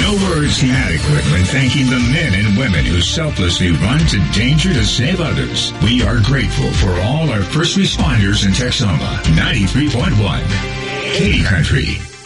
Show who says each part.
Speaker 1: No words adequate when thanking the men and women who selflessly run to danger to save others. We are grateful for all our first responders in Texoma. 93.1 Katy Country.